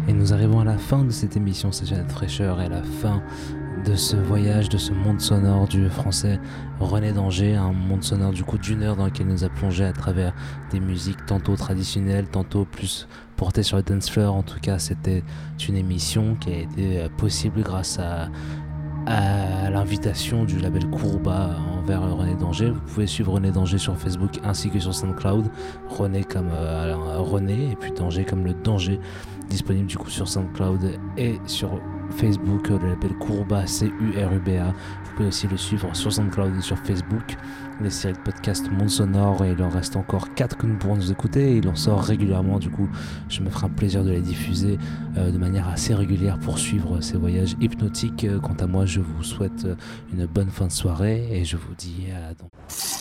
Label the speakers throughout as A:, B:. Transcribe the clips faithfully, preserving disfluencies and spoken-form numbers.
A: Et nous arrivons à la fin de cette émission Sachets de fraîcheur et à la fin de ce voyage, de ce monde sonore du français René Danger, un monde sonore du coup d'une heure dans lequel il nous a plongé à travers des musiques tantôt traditionnelles, tantôt plus portées sur le dance floor. En tout cas, c'était une émission qui a été possible grâce à à l'invitation du label Kourba envers René Danger. Vous pouvez suivre René Danger sur Facebook ainsi que sur SoundCloud. René comme euh, René et puis Danger comme le danger. Disponible du coup sur SoundCloud et sur Facebook, le label Kourba, C U R U B A. Vous pouvez aussi le suivre sur SoundCloud et sur Facebook. Les séries de podcasts Monde Sonore, et il en reste encore quatre que nous pourrons nous écouter. Il en sort régulièrement, du coup je me ferai un plaisir de les diffuser euh, de manière assez régulière pour suivre ces voyages hypnotiques. Quant à moi, je vous souhaite une bonne fin de soirée et je vous dis à dans...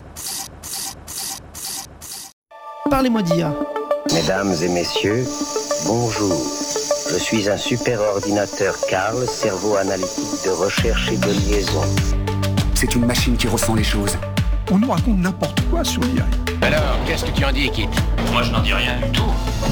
B: Parlez-moi d'I A.
C: Mesdames et messieurs, bonjour. Je suis un super ordinateur Karl, cerveau analytique de recherche et de liaison.
D: C'est une machine qui ressent les choses.
E: On nous raconte n'importe quoi sur l'I A.
F: Alors, qu'est-ce que tu en dis, Kit ?
G: Moi, je n'en dis rien du tout.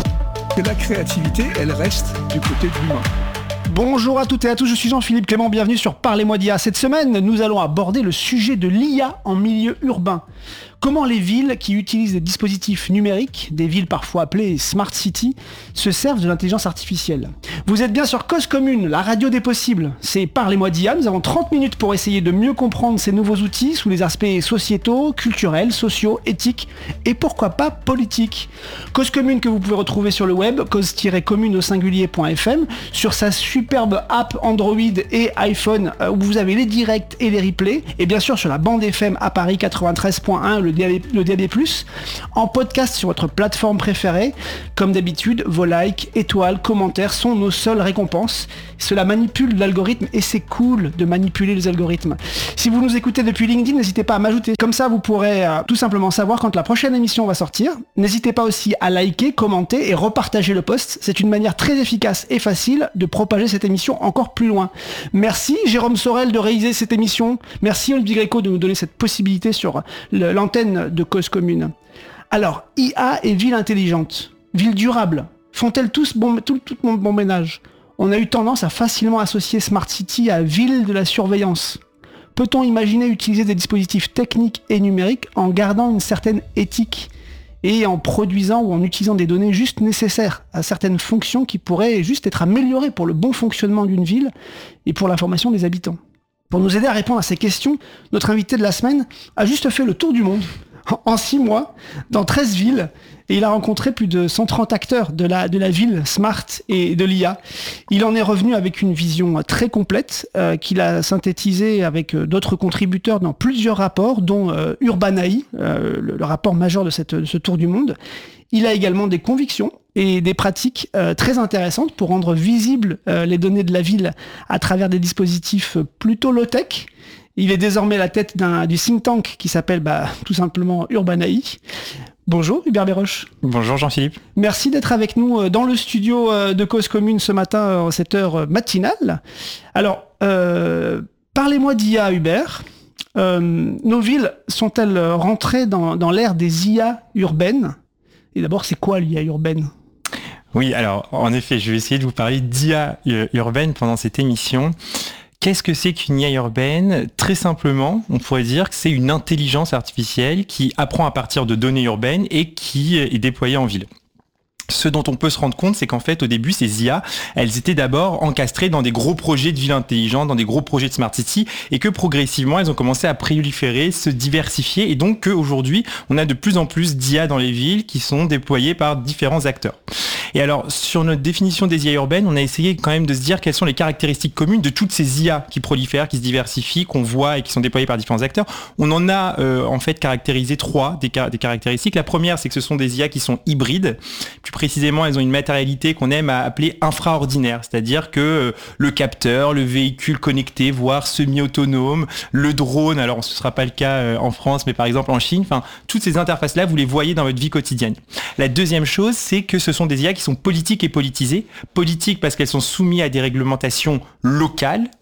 E: Que la créativité, elle reste du côté de l'humain.
B: Bonjour à toutes et à tous, je suis Jean-Philippe Clément, bienvenue sur Parlez-moi d'I A. Cette semaine, nous allons aborder le sujet de l'I A en milieu urbain. Comment les villes qui utilisent des dispositifs numériques, des villes parfois appelées Smart City, se servent de l'intelligence artificielle. Vous êtes bien sur Cause Commune, la radio des possibles. C'est Parlez-moi d'I A, nous avons trente minutes pour essayer de mieux comprendre ces nouveaux outils sous les aspects sociétaux, culturels, sociaux, éthiques et pourquoi pas politiques. Cause Commune que vous pouvez retrouver sur le web, cause-commune au singulier.fm, sur sa superbe app Android et iPhone où vous avez les directs et les replays, et bien sûr sur la bande F M à Paris quatre-vingt-treize point un, le D A B, le D A B plus, en podcast sur votre plateforme préférée. Comme d'habitude, vos likes, étoiles, commentaires sont nos seules récompenses. Cela manipule l'algorithme et c'est cool de manipuler les algorithmes. Si vous nous écoutez depuis LinkedIn, n'hésitez pas à m'ajouter. Comme ça, vous pourrez euh, tout simplement savoir quand la prochaine émission va sortir. N'hésitez pas aussi à liker, commenter et repartager le post. C'est une manière très efficace et facile de propager cette émission encore plus loin. Merci Jérôme Sorel de réaliser cette émission. Merci Olivier Gréco de nous donner cette possibilité sur le, l'antenne de Cause Commune. Alors, I A et ville intelligente, ville durable, font-elles tous bon, tout, tout bon, bon ménage ? On a eu tendance à facilement associer Smart City à ville de la surveillance. Peut-on imaginer utiliser des dispositifs techniques et numériques en gardant une certaine éthique et en produisant ou en utilisant des données juste nécessaires à certaines fonctions qui pourraient juste être améliorées pour le bon fonctionnement d'une ville et pour l'information des habitants ? Pour nous aider à répondre à ces questions, notre invité de la semaine a juste fait le tour du monde en six mois, dans treize villes, et il a rencontré plus de cent trente acteurs de la, de la ville Smart et de l'I A. Il en est revenu avec une vision très complète, euh, qu'il a synthétisée avec euh, d'autres contributeurs dans plusieurs rapports, dont euh, Urbanaï, euh, le, le rapport majeur de, cette, de ce tour du monde. Il a également des convictions et des pratiques euh, très intéressantes pour rendre visibles euh, les données de la ville à travers des dispositifs plutôt low-tech. Il est désormais la tête d'un, du think tank qui s'appelle bah, tout simplement Urbanaï. Bonjour Hubert Béroche.
H: Bonjour Jean-Philippe.
B: Merci d'être avec nous dans le studio de Cause Commune ce matin en cette heure matinale. Alors, euh, parlez-moi d'I A Hubert. Euh, nos villes sont-elles rentrées dans, dans l'ère des I A urbaines ? Et d'abord, c'est quoi l'I A urbaine ?
H: Oui, alors en effet, je vais essayer de vous parler d'I A urbaine pendant cette émission. Qu'est-ce que c'est qu'une I A urbaine ? Très simplement, on pourrait dire que c'est une intelligence artificielle qui apprend à partir de données urbaines et qui est déployée en ville. Ce dont on peut se rendre compte, c'est qu'en fait, au début, ces I A, elles étaient d'abord encastrées dans des gros projets de ville intelligente, dans des gros projets de Smart City, et que progressivement, elles ont commencé à proliférer, se diversifier, et donc qu'aujourd'hui, on a de plus en plus d'I A dans les villes qui sont déployées par différents acteurs. Et alors, sur notre définition des I A urbaines, on a essayé quand même de se dire quelles sont les caractéristiques communes de toutes ces I A qui prolifèrent, qui se diversifient, qu'on voit et qui sont déployées par différents acteurs. On en a euh, en fait caractérisé trois des, car- des caractéristiques. La première, c'est que ce sont des I A qui sont hybrides. Plus précisément, elles ont une matérialité qu'on aime à appeler infraordinaire, c'est-à-dire que euh, le capteur, le véhicule connecté, voire semi-autonome, le drone, alors ce ne sera pas le cas euh, en France, mais par exemple en Chine, enfin, toutes ces interfaces-là, vous les voyez dans votre vie quotidienne. La deuxième chose, c'est que ce sont des I A qui sont politiques et politisées. Politiques parce qu'elles sont soumises à des réglementations locales,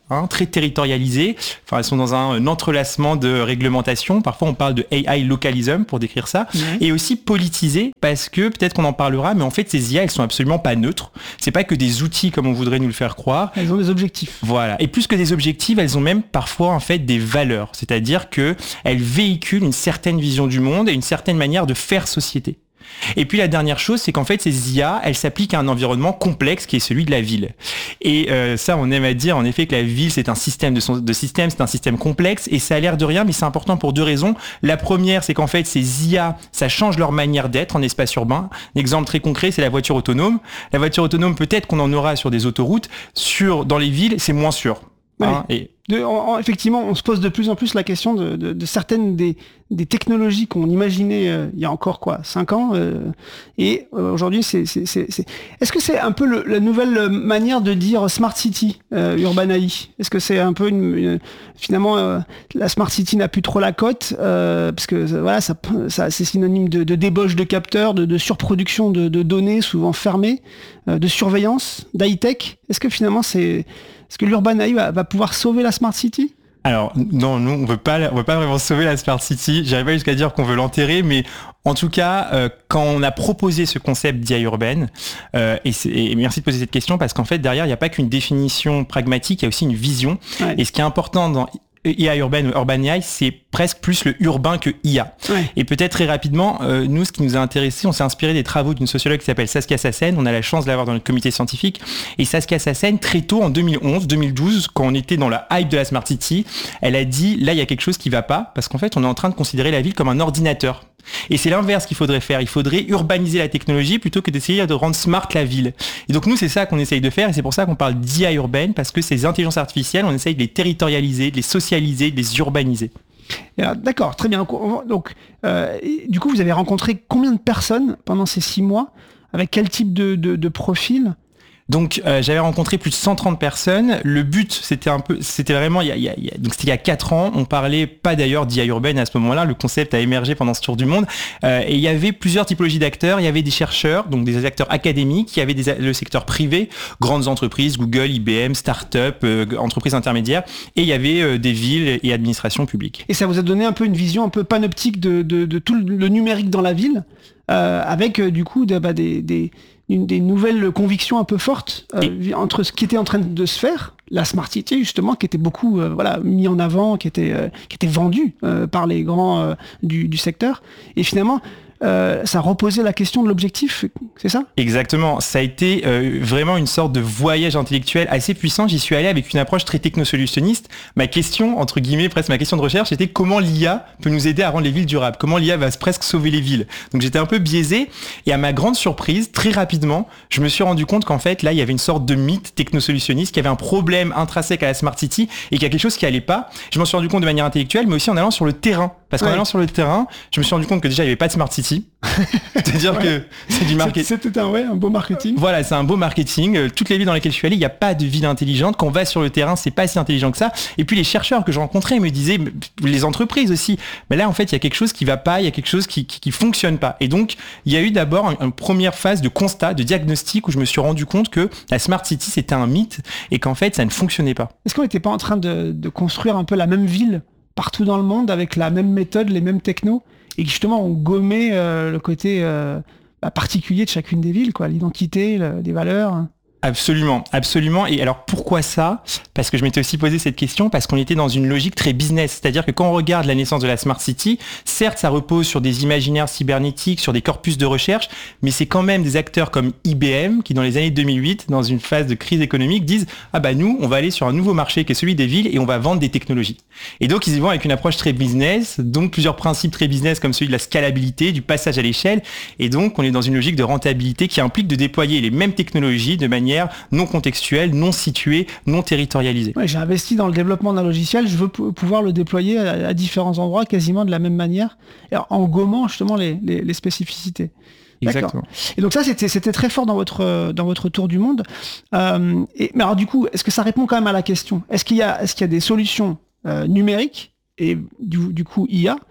H: hein, très territorialisées. Enfin, elles sont dans un, un entrelacement de réglementation. Parfois, on parle de A I localism pour décrire ça. Mmh. Et aussi politisées parce que, peut-être qu'on en parlera, mais en fait, ces I A, elles sont absolument pas neutres. C'est pas que des outils comme on voudrait nous le faire croire.
B: Elles ont des objectifs.
H: Voilà. Et plus que des objectifs, elles ont même parfois, en fait, des valeurs. C'est-à-dire que elles véhiculent une certaine vision du monde et une certaine manière de faire société. Et puis la dernière chose, c'est qu'en fait ces I A, elles s'appliquent à un environnement complexe qui est celui de la ville. Et euh, ça, on aime à dire en effet que la ville, c'est un système de, son, de système, c'est un système complexe, et ça a l'air de rien, mais c'est important pour deux raisons. La première, c'est qu'en fait ces I A, ça change leur manière d'être en espace urbain. Un exemple très concret, c'est la voiture autonome. La voiture autonome, peut-être qu'on en aura sur des autoroutes, sur dans les villes, c'est moins sûr.
B: Ouais.
H: Hein, et
B: De, en, en, effectivement, on se pose de plus en plus la question de, de, de certaines des, des technologies qu'on imaginait euh, il y a encore quoi, cinq ans, euh, et euh, aujourd'hui, c'est, c'est, c'est, c'est... Est-ce que c'est un peu le, la nouvelle manière de dire Smart City, euh, Urban A I ? Est-ce que c'est un peu une, une finalement euh, la Smart City n'a plus trop la cote euh, parce que voilà, ça, ça c'est synonyme de, de débauche de capteurs, de, de surproduction de, de données souvent fermées, euh, de surveillance, d'high-tech. Est-ce que finalement c'est Est-ce que l'Urban A I va, va pouvoir sauver la Smart City ?
H: Alors non, nous on veut pas, on veut pas vraiment sauver la Smart City. J'arrive pas jusqu'à dire qu'on veut l'enterrer, mais en tout cas, euh, quand on a proposé ce concept d'I A urbaine, euh, et, et merci de poser cette question parce qu'en fait derrière il n'y a pas qu'une définition pragmatique, il y a aussi une vision. Ouais. Et ce qui est important dans I A urbaine ou Urban A I, c'est presque plus le urbain que I A. Ouais. Et peut-être très rapidement, euh, nous, ce qui nous a intéressé, on s'est inspiré des travaux d'une sociologue qui s'appelle Saskia Sassen. On a la chance de l'avoir dans notre comité scientifique. Et Saskia Sassen, très tôt, en deux mille onze, deux mille douze, quand on était dans la hype de la Smart City, elle a dit, là, il y a quelque chose qui va pas, parce qu'en fait, on est en train de considérer la ville comme un ordinateur. Et c'est l'inverse qu'il faudrait faire. Il faudrait urbaniser la technologie plutôt que d'essayer de rendre smart la ville. Et donc nous, c'est ça qu'on essaye de faire et c'est pour ça qu'on parle d'I A urbaine parce que ces intelligences artificielles, on essaye de les territorialiser, de les socialiser, de les urbaniser.
B: Alors, d'accord, très bien. Donc, euh, du coup, vous avez rencontré combien de personnes pendant ces six mois ? Avec quel type de, de, de profil ?
H: Donc euh, j'avais rencontré plus de cent trente personnes. Le but, c'était un peu, c'était vraiment, il y a, il y a, donc c'était il y a quatre ans. On parlait pas d'ailleurs d'I A urbaine à ce moment-là. Le concept a émergé pendant ce tour du monde. Euh, et il y avait plusieurs typologies d'acteurs. Il y avait des chercheurs, donc des acteurs académiques. Il y avait des, le secteur privé, grandes entreprises, Google, I B M, start-up, euh, entreprises intermédiaires. Et il y avait euh, des villes et administrations publiques.
B: Et ça vous a donné un peu une vision un peu panoptique de, de, de tout le numérique dans la ville, euh, avec euh, du coup de, bah, des, des Une des nouvelles convictions un peu fortes euh, entre ce qui était en train de se faire, la Smart City justement, qui était beaucoup euh, voilà, mis en avant, qui était, euh, qui était vendu euh, par les grands euh, du, du secteur, et finalement euh, ça reposait la question de l'objectif, c'est ça ?
H: Exactement, ça a été euh, vraiment une sorte de voyage intellectuel assez puissant. J'y suis allé avec une approche très technosolutionniste. Ma question, entre guillemets, presque ma question de recherche, c'était comment l'I A peut nous aider à rendre les villes durables ? Comment l'I A va presque sauver les villes ? Donc j'étais un peu biaisé, et à ma grande surprise, très rapidement, je me suis rendu compte qu'en fait, là, il y avait une sorte de mythe technosolutionniste, qu'il y avait un problème intrinsèque à la Smart City, et qu'il y a quelque chose qui allait pas. Je m'en suis rendu compte de manière intellectuelle, mais aussi en allant sur le terrain. Parce qu'en ouais. allant sur le terrain, je me suis rendu compte que déjà, il n'y avait pas de Smart City. C'est-à-dire ouais. que c'est du marketing.
B: C'était un, ouais, un beau marketing.
H: Voilà, c'est un beau marketing. Toutes les villes dans lesquelles je suis allé, il n'y a pas de ville intelligente. Quand on va sur le terrain, c'est pas si intelligent que ça. Et puis les chercheurs que je rencontrais me disaient, les entreprises aussi, mais là en fait il y a quelque chose qui va pas, il y a quelque chose qui, qui, qui fonctionne pas. Et donc il y a eu d'abord une, une première phase de constat, de diagnostic où je me suis rendu compte que la Smart City c'était un mythe et qu'en fait ça ne fonctionnait pas.
B: Est-ce qu'on n'était pas en train de, de construire un peu la même ville partout dans le monde avec la même méthode, les mêmes technos, et que justement on gommait euh, le côté euh, bah, particulier de chacune des villes, quoi, l'identité, le, les valeurs.
H: Absolument, absolument. Et alors pourquoi ça ? Parce que je m'étais aussi posé cette question, parce qu'on était dans une logique très business. C'est-à-dire que quand on regarde la naissance de la Smart City, certes ça repose sur des imaginaires cybernétiques, sur des corpus de recherche, mais c'est quand même des acteurs comme I B M qui dans les années deux mille huit, dans une phase de crise économique, disent « Ah bah nous, on va aller sur un nouveau marché qui est celui des villes et on va vendre des technologies ». Et donc ils y vont avec une approche très business, donc plusieurs principes très business comme celui de la scalabilité, du passage à l'échelle. Et donc on est dans une logique de rentabilité qui implique de déployer les mêmes technologies de manière non contextuelle, non située, non territorialisée.
B: Ouais, j'ai investi dans le développement d'un logiciel, je veux p- pouvoir le déployer à, à différents endroits quasiment de la même manière, en gommant justement les, les, les spécificités.
H: Exactement.
B: D'accord. Et donc ça, c'était, c'était très fort dans votre, dans votre tour du monde. Euh, et, mais alors du coup, est-ce que ça répond quand même à la question ? Est-ce qu'il y a, est-ce qu'il y a des solutions euh, numériques et du, du coup I A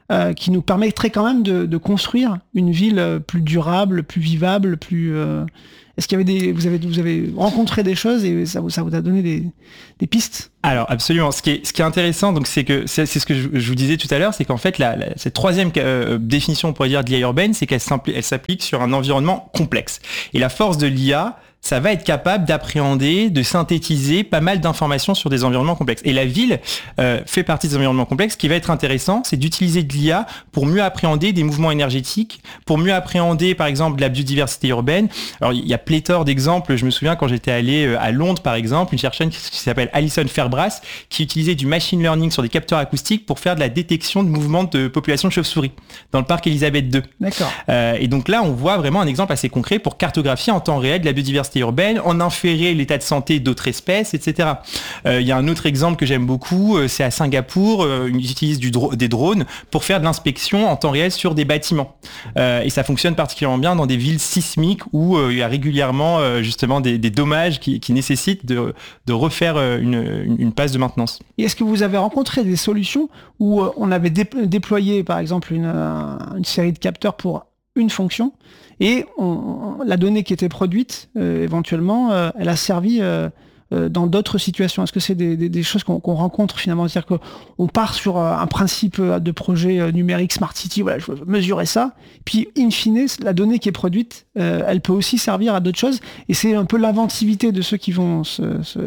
B: euh, qui nous permettrait quand même de, de construire une ville plus durable, plus vivable, plus... Euh... Est-ce qu'il y avait des, vous avez, vous avez rencontré des choses et ça vous, ça vous a donné des, des pistes?
H: Alors absolument. Ce qui est, ce qui est intéressant, donc c'est que c'est, c'est ce que je, je vous disais tout à l'heure, c'est qu'en fait la, la cette troisième euh, définition, on pourrait dire, de l'I A urbaine, c'est qu'elle elle s'applique sur un environnement complexe. Et la force de l'I A, ça va être capable d'appréhender, de synthétiser pas mal d'informations sur des environnements complexes. Et la ville euh, fait partie des environnements complexes. Ce qui va être intéressant, c'est d'utiliser de l'I A pour mieux appréhender des mouvements énergétiques, pour mieux appréhender, par exemple, la biodiversité urbaine. Alors, il y a pléthore d'exemples. Je me souviens quand j'étais allé à Londres, par exemple, une chercheuse qui s'appelle Alison Fairbrass, qui utilisait du machine learning sur des capteurs acoustiques pour faire de la détection de mouvements de population de chauves-souris dans le parc Elisabeth deux.
B: D'accord.
H: Euh, et donc là, on voit vraiment un exemple assez concret pour cartographier en temps réel de la biodiversité urbaine, en inférer l'état de santé d'autres espèces, et cetera. Il euh, y a un autre exemple que j'aime beaucoup, euh, c'est à Singapour, euh, ils utilisent du dro- des drones pour faire de l'inspection en temps réel sur des bâtiments. Euh, et ça fonctionne particulièrement bien dans des villes sismiques où euh, il y a régulièrement euh, justement des, des dommages qui, qui nécessitent de, de refaire une, une, une passe de maintenance.
B: Et est-ce que vous avez rencontré des solutions où euh, on avait dé- déployé par exemple une, euh, une série de capteurs pour une fonction et on, la donnée qui était produite, euh, éventuellement, euh, elle a servi euh, euh, dans d'autres situations? Est-ce que c'est des, des, des choses qu'on, qu'on rencontre finalement? C'est-à-dire qu'on part sur euh, un principe de projet euh, numérique Smart City, voilà, je veux mesurer ça, puis in fine, la donnée qui est produite, euh, elle peut aussi servir à d'autres choses, et c'est un peu l'inventivité de ceux qui vont se... se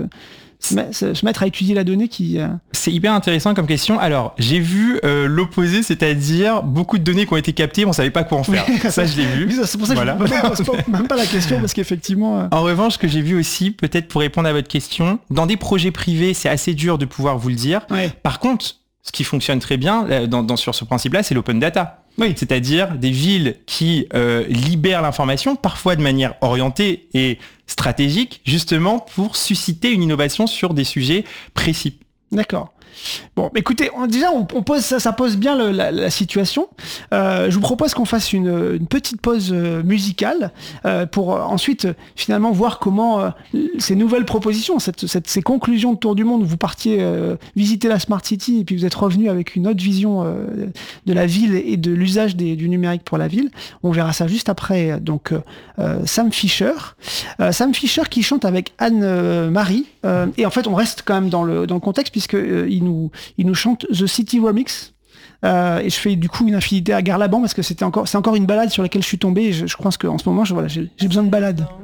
B: Se, se mettre à étudier la donnée qui... Euh...
H: C'est hyper intéressant comme question. Alors, j'ai vu euh, l'opposé, c'est-à-dire beaucoup de données qui ont été captées, on savait pas quoi en faire. Ça, je l'ai vu.
B: C'est pour ça que voilà. je ne pose pas, même pas la question, parce qu'effectivement... Euh...
H: En revanche, ce que j'ai vu aussi, peut-être pour répondre à votre question, dans des projets privés, c'est assez dur de pouvoir vous le dire.
B: Ouais.
H: Par contre, ce qui fonctionne très bien dans, dans, sur ce principe-là, c'est l'open data. Oui, c'est-à-dire des villes qui euh, libèrent l'information, parfois de manière orientée et stratégique, justement pour susciter une innovation sur des sujets précis.
B: D'accord. Bon, écoutez, on, déjà, on, on pose, ça, ça pose bien le, la, la situation. Euh, je vous propose qu'on fasse une, une petite pause euh, musicale euh, pour euh, ensuite, euh, finalement, voir comment euh, ces nouvelles propositions, cette, cette, ces conclusions de Tour du Monde, où vous partiez euh, visiter la Smart City et puis vous êtes revenu avec une autre vision euh, de la ville et de l'usage des, du numérique pour la ville. On verra ça juste après. Donc, euh, Sam Fisher. Euh, Sam Fisher qui chante avec Anne-Marie. Euh, et en fait, on reste quand même dans le, dans le contexte puisque euh, il nous Nous, il nous chante The City Remix euh, et je fais du coup une infidélité à Garlaban parce que c'était encore, c'est encore une balade sur laquelle je suis tombé et je, je pense qu'en ce moment je, voilà, j'ai, j'ai besoin de balade.